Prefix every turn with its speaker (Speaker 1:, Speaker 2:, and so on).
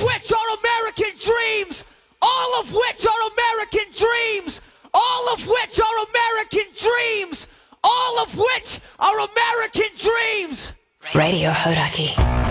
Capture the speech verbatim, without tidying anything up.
Speaker 1: which are American dreams. All of which are American dreams. All of which are American dreams. All of which are American dreams.
Speaker 2: Radio Hodaki.